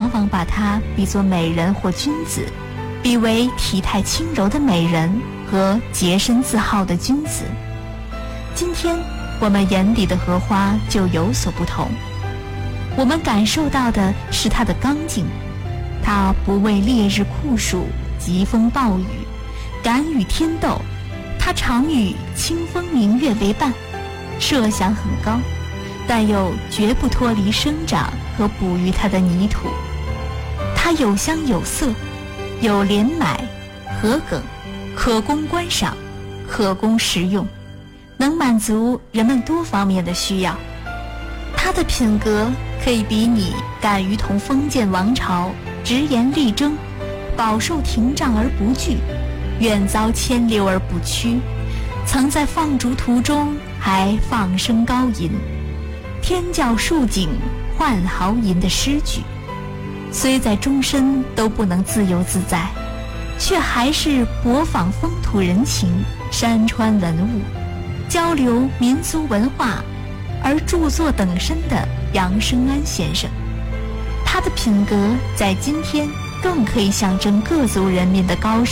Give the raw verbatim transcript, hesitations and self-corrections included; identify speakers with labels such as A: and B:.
A: 往往把他比作美人或君子，比为体态轻柔的美人和洁身自好的君子。今天我们眼底的荷花就有所不同，我们感受到的是它的刚劲，它不畏烈日酷暑、疾风暴雨，敢与天斗，它常与清风明月为伴，设想很高，但又绝不脱离生长和哺育它的泥土。它有香有色，有连买、合梗，可供观赏，可供食用，能满足人们多方面的需要。他的品格可以比拟敢于同封建王朝直言力争，饱受廷杖而不惧，远遭牵流而不屈，曾在放逐途中还放声高吟，天教数景换豪淫的诗句。虽在终身都不能自由自在，却还是博访风土人情、山川文物，交流民俗文化而著作等身的杨生安先生。他的品格在今天更可以象征各族人民的高尚